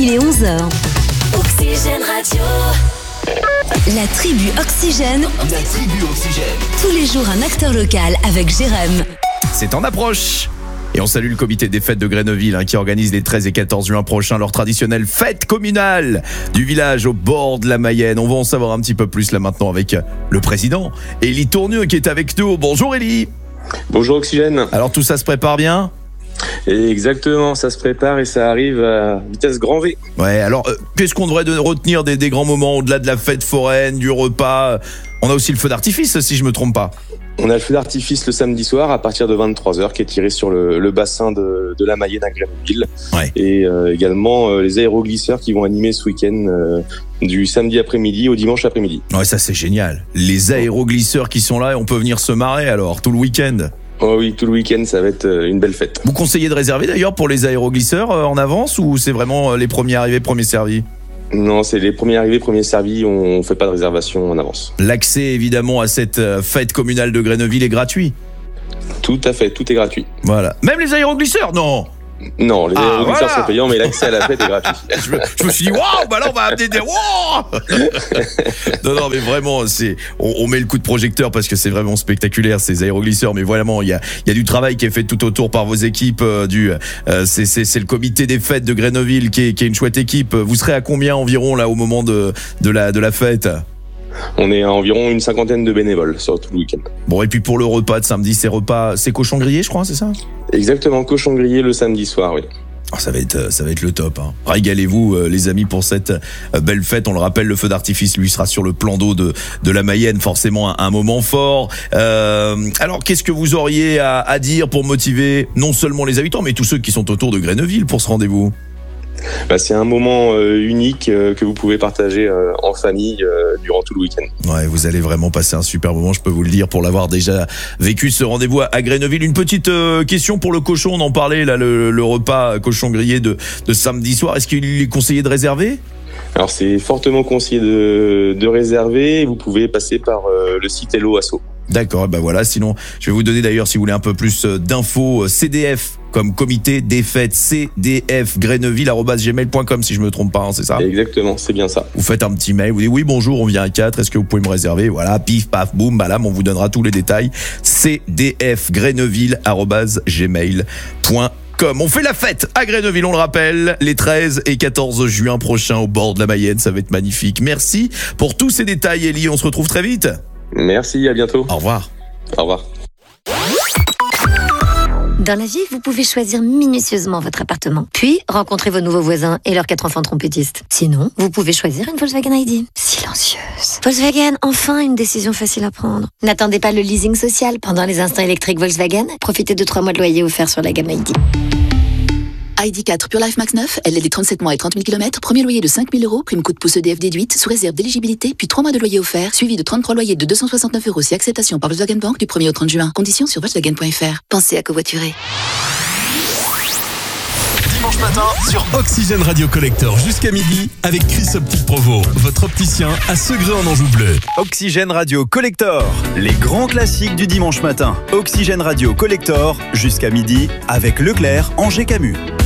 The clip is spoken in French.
il est 11h. Oxygène Radio. La tribu Oxygène. La tribu Oxygène. Tous les jours un acteur local avec Jérém. C'est en approche. Et on salue le comité des fêtes de Greneville qui organise les 13 et 14 juin prochains leur traditionnelle fête communale du village au bord de la Mayenne. On va en savoir un petit peu plus là maintenant avec le président Élie Tournieux qui est avec nous. Bonjour Élie. Bonjour Oxygène. Alors tout ça se prépare bien ? Et exactement, ça se prépare et ça arrive à vitesse grand V. Ouais, alors qu'est-ce qu'on devrait retenir des grands moments au-delà de la fête foraine, du repas ? On a aussi le feu d'artifice si je me trompe pas. On a le feu d'artifice le samedi soir à partir de 23h qui est tiré sur le bassin de la Mayenne à Greneville. Ouais. Et également les aéroglisseurs qui vont animer ce week-end du samedi après-midi au dimanche après-midi. Ouais, ça c'est génial. Les aéroglisseurs qui sont là et on peut venir se marrer alors tout le week-end. Oh oui, tout le week-end, ça va être une belle fête. Vous conseillez de réserver d'ailleurs pour les aéroglisseurs en avance ou c'est vraiment les premiers arrivés, premiers servis ? Non, c'est les premiers arrivés, premiers servis, on fait pas de réservation en avance. L'accès évidemment à cette fête communale de Greneville est gratuit. Tout à fait, tout est gratuit. Voilà. Même les aéroglisseurs, non ? Non, les aéroglisseurs voilà. sont payants, mais l'accès à la fête est gratuit. Je me suis dit, waouh, bah là on va amener des waouh. Non, mais vraiment, on met le coup de projecteur parce que c'est vraiment spectaculaire ces aéroglisseurs. Mais vraiment, il y a du travail qui est fait tout autour par vos équipes. C'est le comité des fêtes de Greneville qui est une chouette équipe. Vous serez à combien environ là au moment de la fête ? On est à environ une cinquantaine de bénévoles sur tout le week-end. Bon, et puis pour le repas de samedi, c'est cochon grillé, je crois, c'est ça ? Exactement, cochon grillé le samedi soir, oui. Oh, ça va être le top. Hein. Régalez-vous, les amis, pour cette belle fête. On le rappelle, le feu d'artifice, lui, sera sur le plan d'eau de la Mayenne, forcément un moment fort. Alors, qu'est-ce que vous auriez à dire pour motiver non seulement les habitants, mais tous ceux qui sont autour de Greneville pour ce rendez-vous ? C'est un moment unique que vous pouvez partager en famille durant tout le week-end. Ouais, vous allez vraiment passer un super moment, je peux vous le dire, pour l'avoir déjà vécu ce rendez-vous à Greneville. Une petite question pour le cochon, on en parlait là, le repas cochon grillé de samedi soir. Est-ce qu'il est conseillé de réserver ? Alors c'est fortement conseillé de réserver. Vous pouvez passer par le site Hello Asso. D'accord, bah voilà, sinon je vais vous donner d'ailleurs si vous voulez un peu plus d'infos, CDF comme comité des fêtes, cdfgreneville@gmail.com si je me trompe pas, hein, c'est ça ? Exactement, c'est bien ça. Vous faites un petit mail, vous dites oui bonjour, on vient à 4, est-ce que vous pouvez me réserver ? Voilà, pif paf boum, balam, on vous donnera tous les détails, cdfgreneville@gmail.com. On fait la fête à Greneville, on le rappelle, les 13 et 14 juin prochains au bord de la Mayenne, ça va être magnifique. Merci pour tous ces détails Élie, on se retrouve très vite. Merci, à bientôt. Au revoir. Au revoir. Dans la vie, vous pouvez choisir minutieusement votre appartement, puis rencontrer vos nouveaux voisins et leurs 4 enfants trompettistes. Sinon, vous pouvez choisir une Volkswagen ID. Silencieuse. Volkswagen, enfin une décision facile à prendre. N'attendez pas le leasing social pendant les instants électriques Volkswagen. Profitez de 3 mois de loyer offerts sur la gamme ID. ID4 Pure Life Max 9, LLD 37 mois et 30 000 km, premier loyer de 5 000 €, prime coup de pouce EDF déduite, sous réserve d'éligibilité, puis 3 mois de loyer offert, suivi de 33 loyers de 269 € si acceptation par Volkswagen Bank du 1er au 30 juin. Conditions sur Volkswagen.fr. Pensez à covoiturer. Dimanche matin sur Oxygène Radio Collector jusqu'à midi avec Chris Optique Provo, votre opticien à Segré en Anjou Bleu. Oxygène Radio Collector, les grands classiques du dimanche matin. Oxygène Radio Collector jusqu'à midi avec Leclerc, Angers Camus.